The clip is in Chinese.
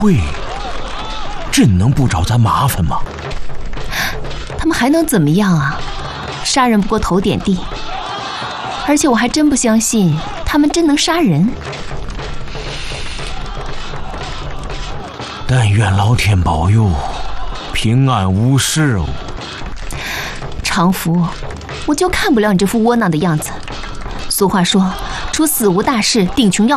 喂，真能不找咱麻烦吗？ 他们还能怎么样啊？杀人不过头点地，而且我还真不相信他们真能杀人。 但愿老天保佑，平安无事哦。 常福，我就看不了你这副窝囊的样子。俗话说，出死无大事，顶穷要